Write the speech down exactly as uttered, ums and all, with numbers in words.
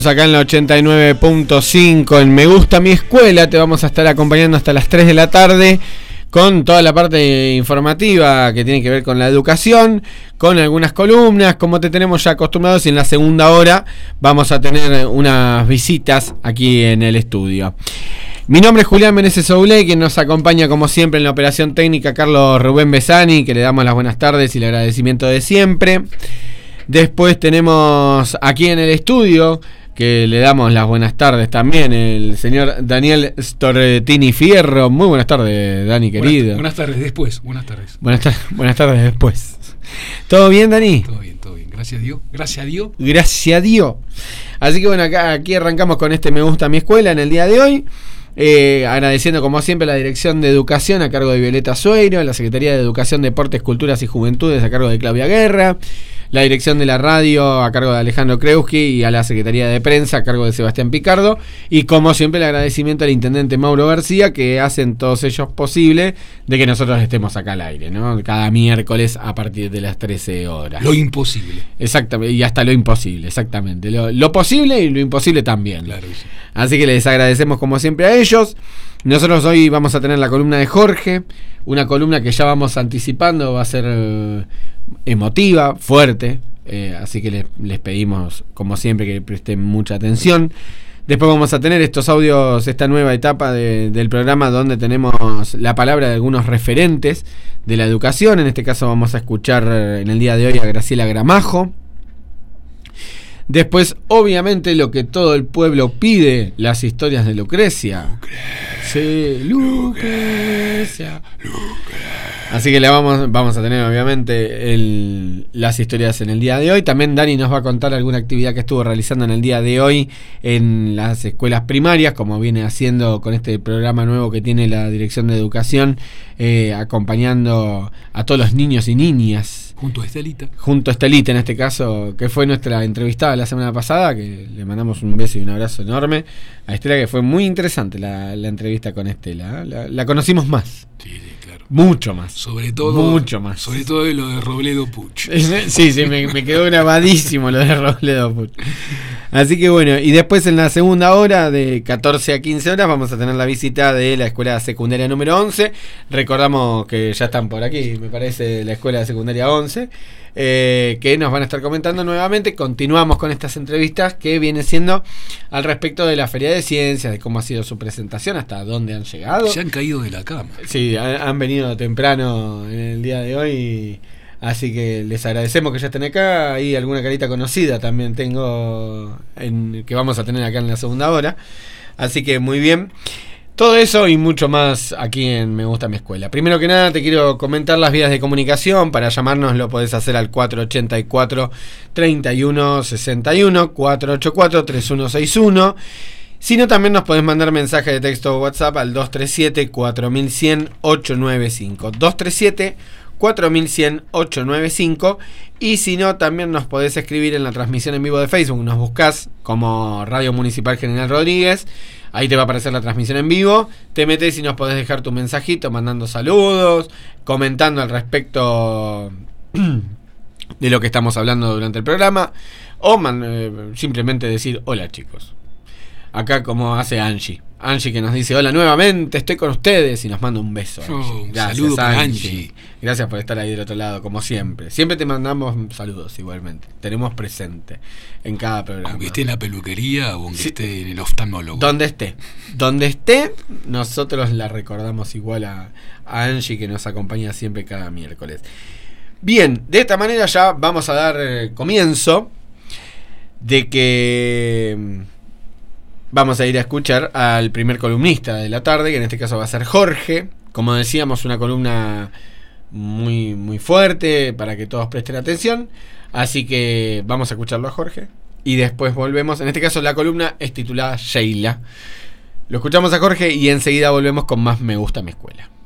Acá en la ochenta y nueve punto cinco en Me Gusta Mi Escuela te vamos a estar acompañando hasta las tres de la tarde con toda la parte informativa que tiene que ver con la educación, con algunas columnas, como te tenemos ya acostumbrados, y en la segunda hora vamos a tener unas visitas aquí en el estudio. Mi nombre es Julián Meneses Oulé, quien nos acompaña como siempre en la operación técnica Carlos Rubén Besani, que le damos las buenas tardes y el agradecimiento de siempre. Después tenemos aquí en el estudio, que le damos las buenas tardes también, el señor Daniel Stortini Fierro. Muy buenas tardes, Dani, querido. Buenas, buenas tardes después, buenas tardes. Buenas, tar- buenas tardes después. ¿Todo bien, Dani? Todo bien, todo bien. Gracias a Dios. Gracias a Dios. Gracias a Dios. Así que bueno, acá, aquí arrancamos con este Me Gusta Mi Escuela en el día de hoy. Eh, agradeciendo como siempre la Dirección de Educación a cargo de Violeta Sueiro, la Secretaría de Educación, Deportes, Culturas y Juventudes a cargo de Claudia Guerra, la Dirección de la Radio a cargo de Alejandro Kreuski y a la Secretaría de Prensa a cargo de Sebastián Picardo, y como siempre el agradecimiento al Intendente Mauro García, que hacen todos ellos posible de que nosotros estemos acá al aire, ¿no? Cada miércoles a partir de las trece horas. Lo imposible. Exactamente, y hasta lo imposible, exactamente. Lo, lo posible y lo imposible también. Claro que sí. Así que les agradecemos como siempre a ellos. Nosotros hoy vamos a tener la columna de Jorge, una columna que ya vamos anticipando, va a ser eh, emotiva, fuerte, eh, así que les, les pedimos como siempre que presten mucha atención. Después vamos a tener estos audios, esta nueva etapa de, del programa donde tenemos la palabra de algunos referentes de la educación. En este caso vamos a escuchar en el día de hoy a Graciela Gramajo. Después, obviamente, lo que todo el pueblo pide, las historias de Lucrecia. Lucrecia. Sí, Lucrecia. Lucrecia. Así que le vamos, vamos a tener, obviamente, el, las historias en el día de hoy. También Dani nos va a contar alguna actividad que estuvo realizando en el día de hoy en las escuelas primarias, como viene haciendo con este programa nuevo que tiene la Dirección de Educación, eh, acompañando a todos los niños y niñas. Junto a Estelita. Junto a Estelita, en este caso, que fue nuestra entrevistada la semana pasada, que le mandamos un beso y un abrazo enorme a Estela, que fue muy interesante la, la entrevista con Estela. La, la conocimos más. Sí, sí, claro. Mucho más. Sobre todo. Mucho más. Sobre todo de lo de Robledo Puch. Sí, sí, me, me quedó grabadísimo lo de Robledo Puch. Así que bueno, y después en la segunda hora, de catorce a quince horas, vamos a tener la visita de la escuela secundaria número once. Recordamos que ya están por aquí, me parece, la escuela secundaria once, eh, que nos van a estar comentando nuevamente. Continuamos con estas entrevistas que viene siendo al respecto de la Feria de Ciencias, de cómo ha sido su presentación, hasta dónde han llegado. Se han caído de la cama. Sí, han, han venido temprano en el día de hoy y, así que les agradecemos que ya estén acá. Y alguna carita conocida también tengo en, que vamos a tener acá en la segunda hora. Así que muy bien. Todo eso y mucho más aquí en Me Gusta Mi Escuela. Primero que nada te quiero comentar las vías de comunicación. Para llamarnos lo podés hacer al cuatro ocho cuatro, tres uno seis uno, cuatro ocho cuatro, tres uno seis uno. Si no, también nos podés mandar mensaje de texto o WhatsApp al dos tres siete, cuatro uno cero cero, ocho nueve cinco. dos tres siete, cuatro uno cero, ocho nueve cinco. Y si no, también nos podés escribir en la transmisión en vivo de Facebook. Nos buscás como Radio Municipal General Rodríguez. Ahí te va a aparecer la transmisión en vivo. Te metés y nos podés dejar tu mensajito mandando saludos, comentando al respecto de lo que estamos hablando durante el programa. O man, eh, simplemente decir hola, chicos. Acá como hace Angie. Angie que nos dice hola nuevamente, estoy con ustedes, y nos manda un beso. Oh, un Gracias, saludo para Angie. Angie. Gracias por estar ahí del otro lado, como siempre. Siempre te mandamos saludos igualmente. Tenemos presente en cada programa. Aunque esté en la peluquería o aunque Sí. esté en el oftalmólogo. Donde esté. Donde esté, nosotros la recordamos igual a, a Angie, que nos acompaña siempre cada miércoles. Bien, de esta manera ya vamos a dar eh, comienzo de que vamos a ir a escuchar al primer columnista de la tarde, que en este caso va a ser Jorge. Como decíamos, una columna muy, muy fuerte para que todos presten atención. Así que vamos a escucharlo a Jorge y después volvemos. En este caso la columna es titulada Sheila. Lo escuchamos a Jorge y enseguida volvemos con más Me Gusta Mi Escuela.